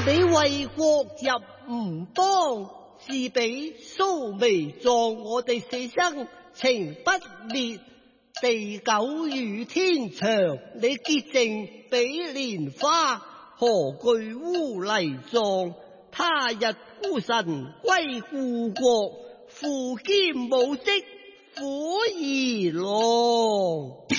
你為國入吳邦，是比蘇眉葬我哋死生情不滅。地久與天長，你潔淨比蓮花，何懼污泥狀？他日孤臣歸故國，父兼母職苦兒郎。